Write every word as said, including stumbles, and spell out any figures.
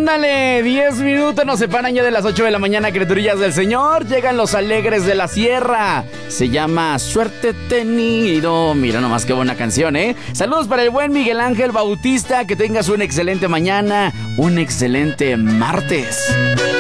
Ándale, diez minutos nos separan ya de las ocho de la mañana, criaturillas del Señor. Llegan los alegres de la sierra. Se llama Suerte Tenido. Mira nomás qué buena canción, ¿eh? Saludos para el buen Miguel Ángel Bautista. Que tengas una excelente mañana, un excelente martes.